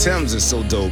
Tim's is so dope.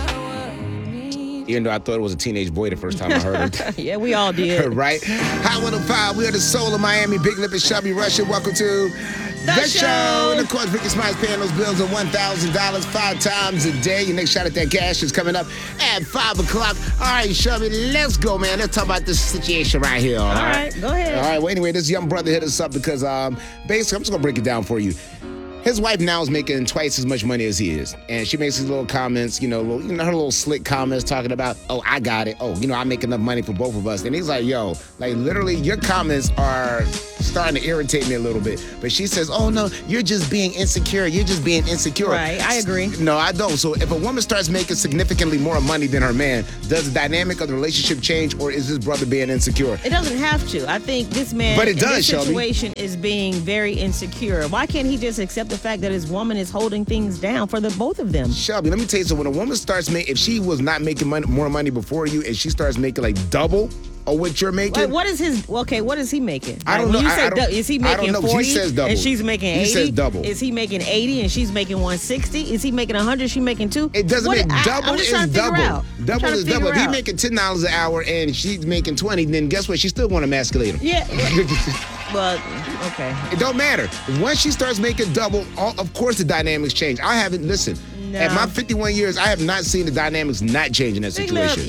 Even though I thought it was a teenage boy the first time I heard it. Yeah, we all did. Right? Hot 105, we are the soul of Miami. Big Lip and Shelby Russian. Welcome to the show. And of course, Ricky Smiles paying those bills of $1,000 5 times a day. Your next shot at that cash is coming up at 5 o'clock. All right, Shelby, let's go, man. Let's talk about this situation right here. All right, go ahead. All right, well, anyway, this young brother hit us up because basically, I'm just going to break it down for you. His wife now is making twice as much money as he is. And she makes these little comments, her little slick comments talking about, oh, I got it. Oh, I make enough money for both of us. And he's like, yo, like literally your comments are starting to irritate me a little bit. But she says, oh, no, you're just being insecure. You're just being insecure. Right, I agree. No, I don't. So if a woman starts making significantly more money than her man, does the dynamic of the relationship change, or is this brother being insecure? It doesn't have to. I think this man in this situation is being very insecure. Why can't he just accept the fact that his woman is holding things down for the both of them? Shelby, let me tell you something. When a woman starts making, if she was not making more money before you and she starts making like double of what you're making. What is he making? I don't know. Is he making 40 he says double. And she's making 80? He says double. Is he making 80 and she's making 160? Is he making 100? She making 2? It doesn't make double is double. Double is double. If he's making $10 an hour and she's making 20, then guess what? She still want to emasculate him. Yeah. But, okay. It don't matter. Once she starts making double, of course the dynamics change. I haven't, listen, at my 51 years, I have not seen the dynamics not change in that situation.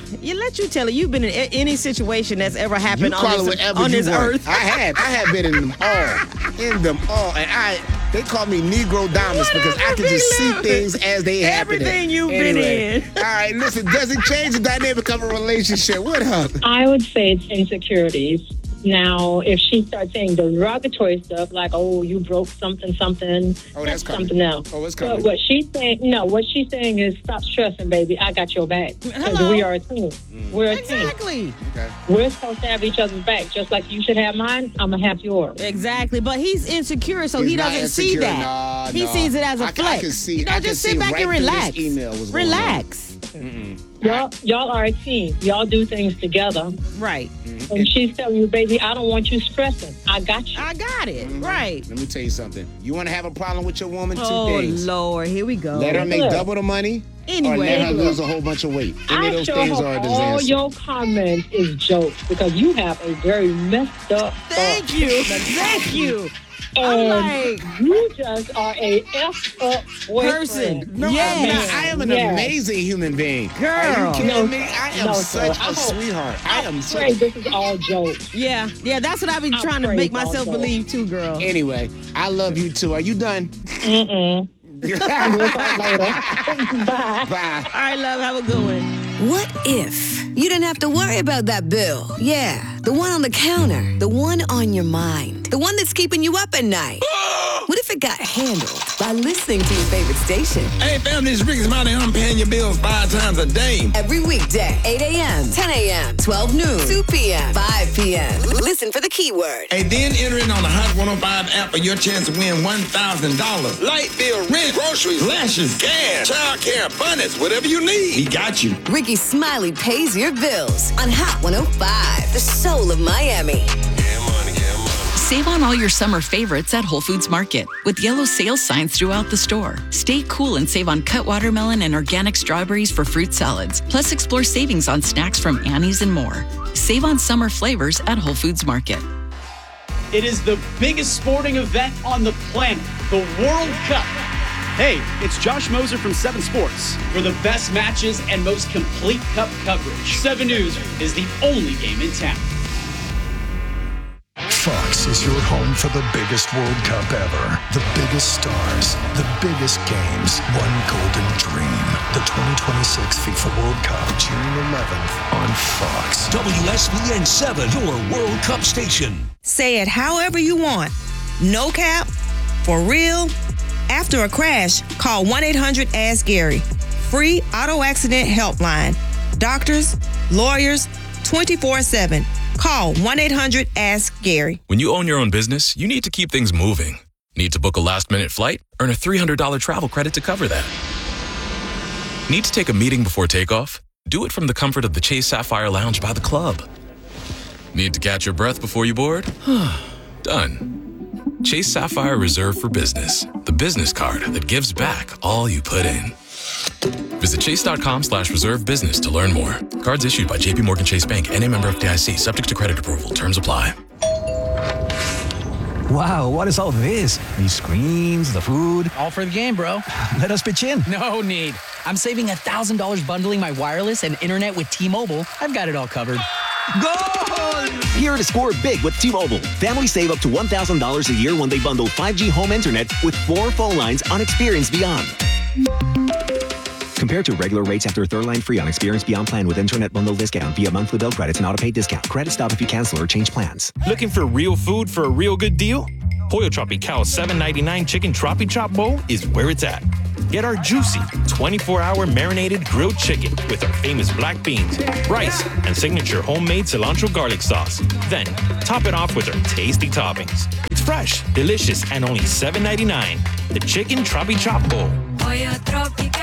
You've been in any situation that's ever happened on this earth. I have been in them all. And they call me Negro Dominus because I can just see things as they happen. Everything you've been in. All right, listen, does it change the dynamic of a relationship? What up? I would say it's insecurities. Now, if she starts saying derogatory stuff like, oh, you broke something, that's something else. Oh, it's coming. But what she's saying is stop stressing, baby. I got your back. Because we are a team. We're a team. Exactly. Okay. We're supposed to have each other's back. Just like you should have mine, I'm going to have yours. Exactly. But he's insecure, so he doesn't see that. He sees it as a flex. I can see. Just sit back and relax. Relax. Y'all are a team. Y'all do things together. Right. And she's telling you, baby, I don't want you stressing. I got you. I got it. Mm-hmm. Right. Let me tell you something. You want to have a problem with your woman? Two Oh, things. Lord. Here we go. Let her make double the money. Anyway. Or let her lose a whole bunch of weight. Any of those things are a disaster. All your comments is jokes because you have a very messed up Thank you. And you just are a effed up person. No, I am an amazing human being. Girl. Are you kidding me? I am such a sweetheart. This is all jokes. Yeah, that's what I've been trying to make myself believe too, girl. Anyway, I love you too. Are you done? We'll talk later. Bye. Bye. All right, love. Have a good one. What if you didn't have to worry about that bill? Yeah, the one on the counter, the one on your mind, the one that's keeping you up at night. What if it got handled by listening to your favorite station? Hey, fam, this is Ricky Smiley. I'm paying your bills 5 times a day. Every weekday, 8 a.m., 10 a.m., 12 noon, 2 p.m., 5 p.m. Listen for the keyword. And then enter it on the Hot 105 app for your chance to win $1,000. Light bill, rent, groceries, lashes, gas, child care, abundance, whatever you need. We got you. Ricky Smiley pays your bills on Hot 105, the soul of Miami. Save on all your summer favorites at Whole Foods Market with yellow sales signs throughout the store. Stay cool and save on cut watermelon and organic strawberries for fruit salads. Plus, explore savings on snacks from Annie's and more. Save on summer flavors at Whole Foods Market. It is the biggest sporting event on the planet, the World Cup. Hey, it's Josh Moser from 7 Sports. For the best matches and most complete Cup coverage, 7 News is the only game in town. Fox is your home for the biggest World Cup ever. The biggest stars, the biggest games, one golden dream. The 2026 FIFA World Cup, June 11th on Fox. WSBN 7, your World Cup station. Say it however you want. No cap, for real. After a crash, call 1-800-ASK-GARY. Free auto accident helpline. Doctors, lawyers, 24/7. Call 1-800-ASK-GARY. When you own your own business, you need to keep things moving. Need to book a last-minute flight? Earn a $300 travel credit to cover that. Need to take a meeting before takeoff? Do it from the comfort of the Chase Sapphire Lounge by the club. Need to catch your breath before you board? Done. Chase Sapphire Reserve for Business, the business card that gives back all you put in. Visit chase.com/reserve business to learn more. Cards issued by JPMorgan Chase Bank and a member FDIC, subject to credit approval. Terms apply. Wow, what is all this? These screens, the food. All for the game, bro. Let us pitch in. No need. I'm saving $1,000 bundling my wireless and internet with T-Mobile. I've got it all covered. Goal! Here to score big with T-Mobile. Families save up to $1,000 a year when they bundle 5G home internet with 4 phone lines on Experience Beyond. Compared to regular rates after third line free on Experience Beyond plan with internet bundle discount via monthly bill credits and auto-pay discount. Credit stop if you cancel or change plans. Looking for real food for a real good deal? Pollo Tropical $7.99 chicken Tropi Chop Bowl is where it's at. Get our juicy 24-hour marinated grilled chicken with our famous black beans, rice, and signature homemade cilantro garlic sauce. Then, top it off with our tasty toppings. It's fresh, delicious, and only $7.99. The Chicken Tropi Chop Bowl. Pollo Tropical.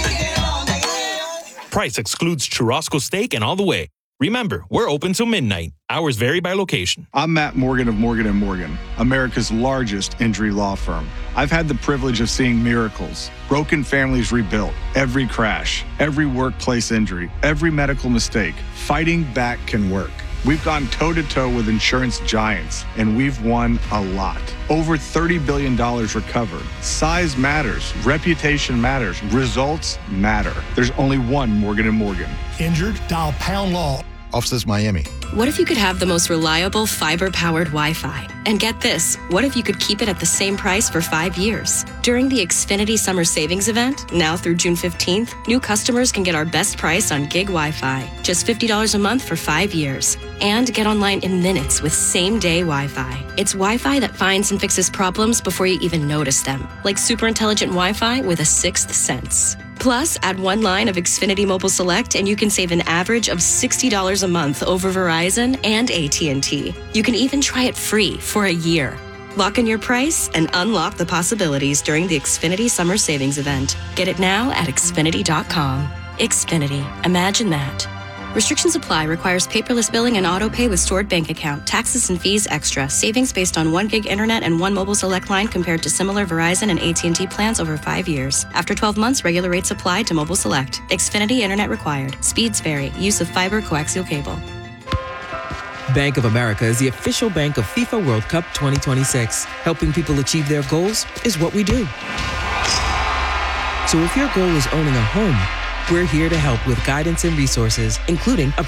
Price excludes churrasco steak and all the way. Remember, we're open till midnight. Hours vary by location. I'm Matt Morgan of Morgan & Morgan, America's largest injury law firm. I've had the privilege of seeing miracles, broken families rebuilt, every crash, every workplace injury, every medical mistake. Fighting back can work. We've gone toe-to-toe with insurance giants, and we've won a lot. Over $30 billion recovered. Size matters. Reputation matters. Results matter. There's only one Morgan & Morgan. Injured? Dial Pound Law. Offices Miami. What if you could have the most reliable fiber-powered Wi-Fi? And get this, what if you could keep it at the same price for 5 years? During the Xfinity Summer Savings Event, now through June 15th, new customers can get our best price on gig Wi-Fi, just $50 a month for 5 years. And get online in minutes with same-day Wi-Fi. It's Wi-Fi that finds and fixes problems before you even notice them, like super intelligent Wi-Fi with a sixth sense. Plus, add one line of Xfinity Mobile Select and you can save an average of $60 a month over Verizon and AT&T. You can even try it free for a year. Lock in your price and unlock the possibilities during the Xfinity Summer Savings Event. Get it now at Xfinity.com. Xfinity. Imagine that. Restrictions apply. Requires paperless billing and auto pay with stored bank account. Taxes and fees extra. Savings based on 1 gig internet and 1 mobile select line compared to similar Verizon and AT&T plans over 5 years. After 12 months, regular rates apply to mobile select. Xfinity internet required. Speeds vary. Use of fiber coaxial cable. Bank of America is the official bank of FIFA World Cup 2026. Helping people achieve their goals is what we do. So if your goal is owning a home, we're here to help with guidance and resources, including up to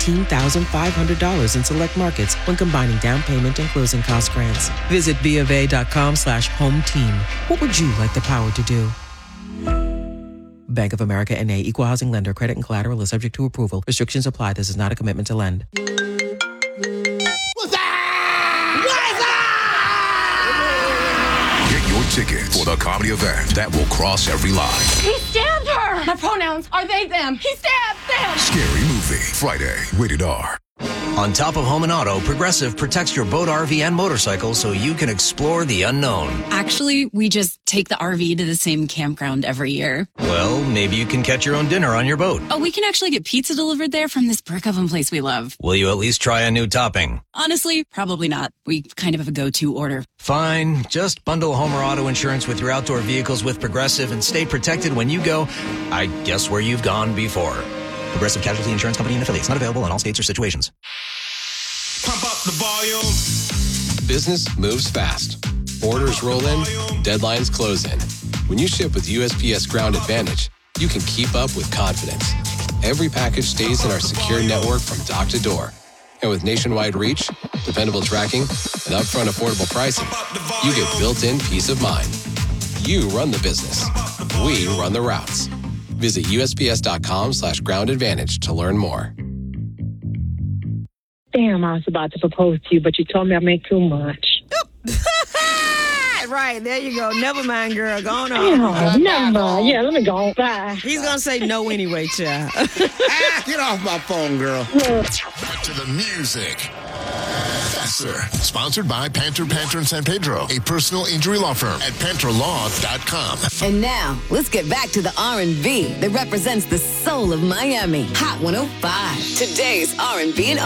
$17,500 in select markets when combining down payment and closing cost grants. Visit BofA.com/home team. What would you like the power to do? Bank of America N.A. Equal Housing Lender. Credit and collateral is subject to approval. Restrictions apply. This is not a commitment to lend. Get your tickets for the comedy event that will cross every line. He stabbed her! My pronouns are they, them. He stabbed them! Scary Movie. Friday. Rated R. On top of home and auto, Progressive protects your boat, RV, and motorcycle so you can explore the unknown. Actually, we just take the RV to the same campground every year. Well, maybe you can catch your own dinner on your boat. Oh, we can actually get pizza delivered there from this brick oven place we love. Will you at least try a new topping? Honestly, probably not. We kind of have a go-to order. Fine. Just bundle home or auto insurance with your outdoor vehicles with Progressive and stay protected when you go, I guess, where you've gone before. Progressive Casualty Insurance Company and affiliates. Not available in all states or situations. Pump up the volume. Business moves fast. Orders roll in, deadlines close in. When you ship with USPS Ground Advantage, you can keep up with confidence. Every package stays in our secure network from dock to door. And with nationwide reach, dependable tracking, and upfront affordable pricing, you get built-in peace of mind. You run the business. We run the routes. Visit USPS.com/Ground Advantage to learn more. Damn, I was about to propose to you, but you told me I make too much. Right, there you go. Never mind, girl. Go on. Never mind. Yeah, let me go. Bye. He's going to say no anyway, child. Get off my phone, girl. Back to the music. Faster. Sponsored by Panther and San Pedro, a personal injury law firm at PantherLaw.com. And now, let's get back to the R&B that represents the soul of Miami. Hot 105. Today's R&B and